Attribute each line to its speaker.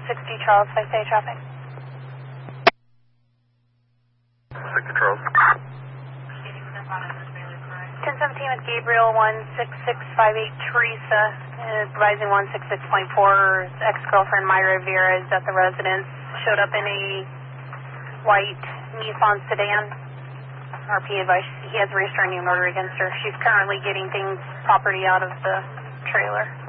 Speaker 1: 60 Charles, 5-day traffic.
Speaker 2: 60 Charles.
Speaker 1: 1017 with Gabriel, 16658 Teresa, advising 166.4, ex-girlfriend Myra Rivera is at the residence, showed up in a white Nissan sedan. RP advice, he has a restraining order against her. She's currently getting property out of the trailer.